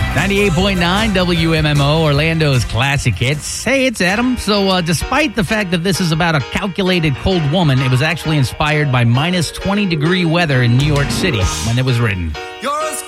98.9 WMMO, Orlando's classic hits. Hey, it's Adam. So despite the fact that this is about a calculated cold woman, it was actually inspired by minus 20-degree weather in New York City when it was written.